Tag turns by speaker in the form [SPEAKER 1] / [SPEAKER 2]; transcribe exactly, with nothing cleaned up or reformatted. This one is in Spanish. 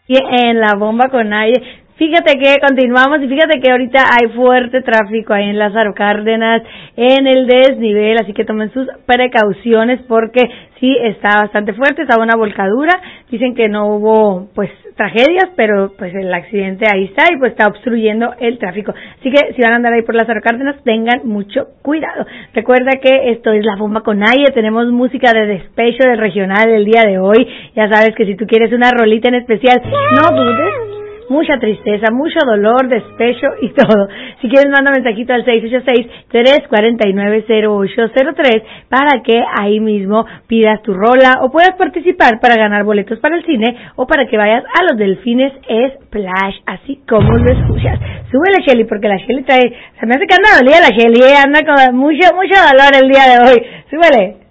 [SPEAKER 1] En la bomba con aire. Fíjate que continuamos y fíjate que ahorita hay fuerte tráfico ahí en Lázaro Cárdenas, en el desnivel, así que tomen sus precauciones porque sí está bastante fuerte, está una volcadura, dicen que no hubo pues tragedias, pero pues el accidente ahí está y pues está obstruyendo el tráfico, así que si van a andar ahí por Lázaro Cárdenas tengan mucho cuidado. Recuerda que esto es La Bomba con Aire, tenemos música de despecho del regional el día de hoy, ya sabes que si tú quieres una rolita en especial, no dudes. Mucha tristeza, mucho dolor, despecho y todo. Si quieres, manda mensajito al seis ocho seis, tres cuatro nueve, cero ocho cero tres para que ahí mismo pidas tu rola o puedas participar para ganar boletos para el cine o para que vayas a los Delfines Splash, así como lo escuchas. Súbele, Shelly, porque la Shelly trae... Se me hace que anda dolida la Shelly, anda con mucho, mucho dolor el día de hoy. Súbele.